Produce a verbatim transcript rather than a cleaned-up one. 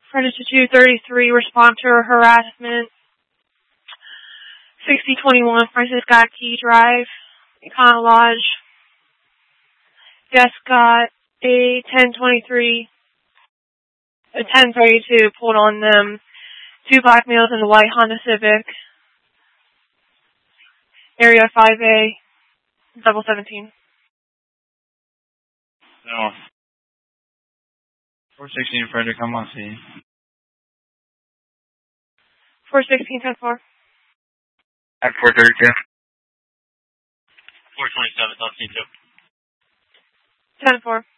Furniture two thirty-three, respond to harassment. sixty twenty-one, Francis Scott Key Drive, Econo Lodge. Guest got a ten twenty-three, a ten thirty-two pulled on them. Two black males in the white Honda Civic. Area five A, double seventeen. No. four sixteen, Frederick, come on, see. four sixteen, ten four. At four thirty-two. four twenty-seven, on C two. ten four.